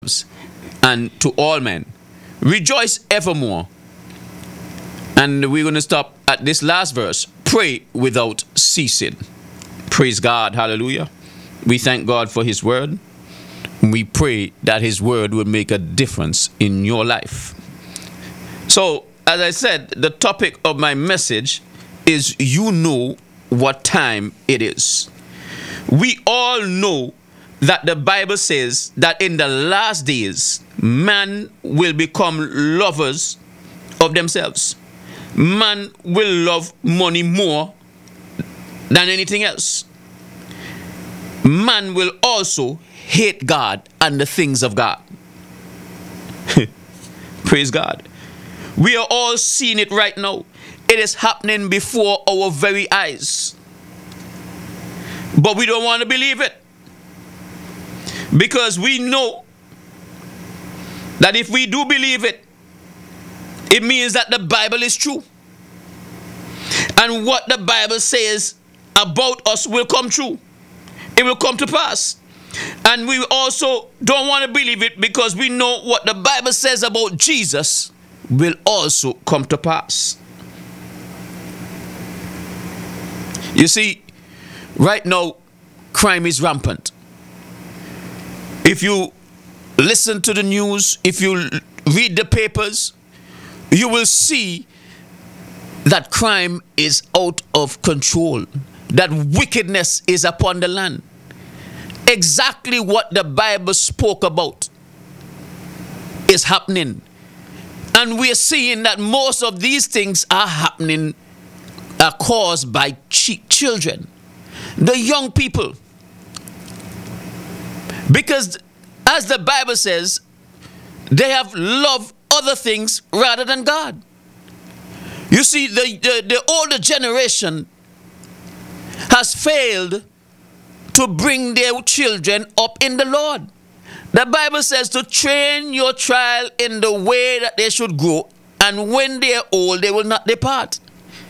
and to all men. Rejoice evermore. And we're going to stop at this last verse. Pray without ceasing. Praise God. Hallelujah. We thank God for his word. We pray that his word will make a difference in your life. So, as I said, the topic of my message is you know what time it is. We all know that the Bible says that in the last days, man will become lovers of themselves. Man will love money more than anything else. Man will also hate God and the things of God. Praise God. We are all seeing it right now. It is happening before our very eyes. But we don't want to believe it. Because we know that if we do believe it, it means that the Bible is true. And what the Bible says about us will come true. It will come to pass. And we also don't want to believe it because we know what the Bible says about Jesus will also come to pass. You see, right now, crime is rampant. If you listen to the news, if you read the papers, you will see that crime is out of control, that wickedness is upon the land. Exactly what the Bible spoke about is happening. And we are seeing that most of these things are happening, are caused by children, the young people. Because as the Bible says, they have loved other things rather than God. You see, the older generation has failed to bring their children up in the Lord. The Bible says to train your child in the way that they should grow, and when they are old, they will not depart.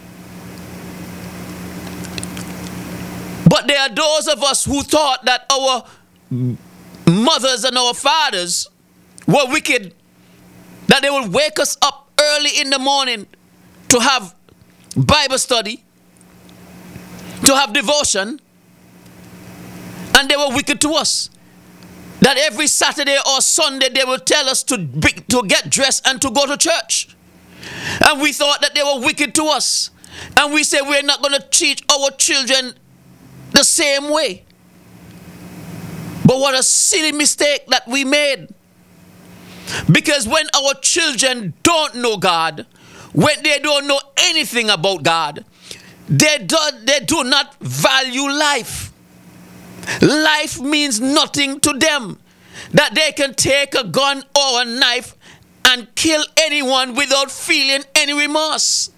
But there are those of us who thought that our mothers and our fathers were wicked, that they would wake us up early in the morning to have Bible study, to have devotion, and they were wicked to us. That every Saturday or Sunday they will tell us to get dressed and to go to church. And we thought that they were wicked to us. And we said we're not going to teach our children the same way. But what a silly mistake that we made. Because when our children don't know God, when they don't know anything about God, they do not value life. Life means nothing to them. That they can take a gun or a knife and kill anyone without feeling any remorse.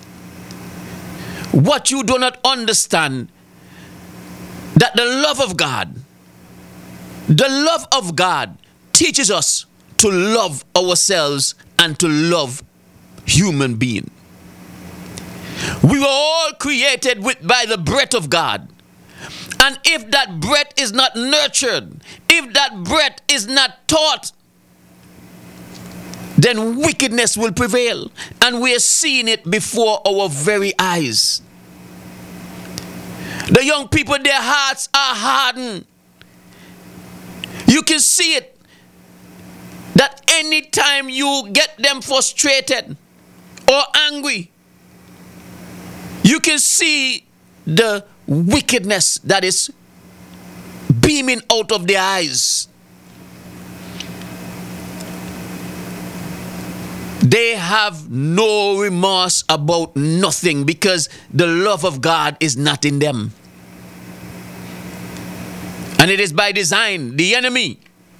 What you do not understand, that the love of God teaches us to love ourselves and to love human being. We were all created by the breath of God. And if that breath is not nurtured, if that breath is not taught, then wickedness will prevail. And we are seeing it before our very eyes. The young people, their hearts are hardened. You can see it. That anytime you get them frustrated or angry, you can see the wickedness that is beaming out of their eyes. They have no remorse about nothing because the love of God is not in them. And it is by design. The enemy,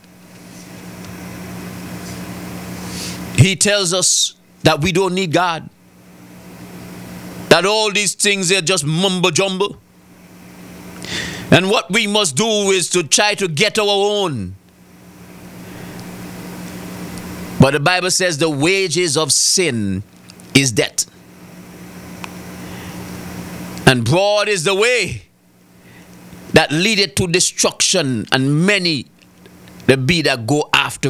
he tells us that we don't need God. That all these things are just mumbo jumbo. And what we must do is to try to get our own. But the Bible says the wages of sin is death. And broad is the way that leadeth to destruction, and many there be that go after